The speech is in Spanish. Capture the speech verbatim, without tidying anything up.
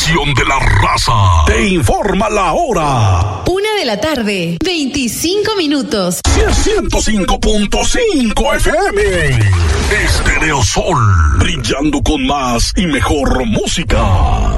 estación de la raza. Te informa la hora. Una de la tarde, veinticinco minutos. ciento cinco punto cinco F M. Estereosol, brillando con más y mejor música.